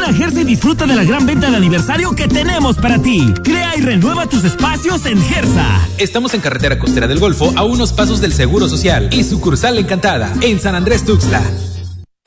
a Gersa y disfruta de la gran venta de aniversario que tenemos para ti. Crea y renueva tus espacios en Gersa. Estamos en carretera costera del Golfo, a unos pasos del Seguro Social y sucursal Encantada, en San Andrés Tuxtla.